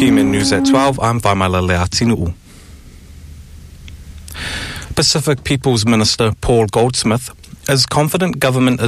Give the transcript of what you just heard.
PM News at 12, I'm Vaimala Leatinu'u. Pacific People's Minister Paul Goldsmith is confident government